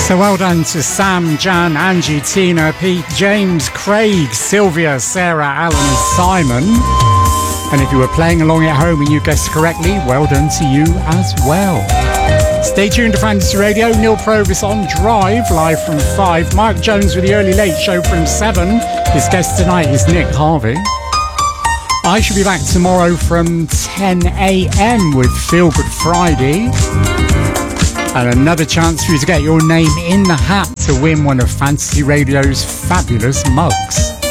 So well done to Sam, Jan, Angie, Tina, Pete, James, Craig, Sylvia, Sarah, Alan and Simon. And if you were playing along at home and you guessed correctly, well done to you as well. Stay tuned to Fantasy Radio. Neil Provis on Drive, live from 5. Mark Jones with the Early Late Show from 7. His guest tonight is Nick Harvey. I shall be back tomorrow from 10 a.m. with Feel Good Friday. And another chance for you to get your name in the hat to win one of Fantasy Radio's fabulous mugs.